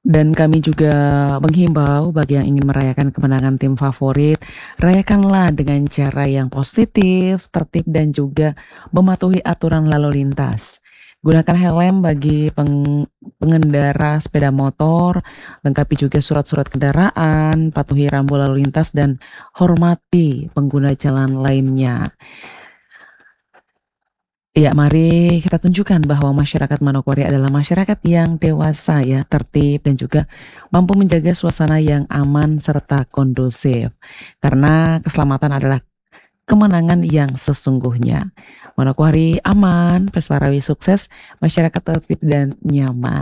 Dan kami juga menghimbau bagi yang ingin merayakan kemenangan tim favorit, rayakanlah dengan cara yang positif, tertib, dan juga mematuhi aturan lalu lintas. Gunakan helm bagi pengendara sepeda motor, lengkapi juga surat-surat kendaraan, patuhi rambu lalu lintas, dan hormati pengguna jalan lainnya. Ya, mari kita tunjukkan bahwa masyarakat Manokwari adalah masyarakat yang dewasa ya, tertib dan juga mampu menjaga suasana yang aman serta kondusif. Karena keselamatan adalah kemenangan yang sesungguhnya. Manokwari aman, Pesparawi sukses, masyarakat tertib dan nyaman.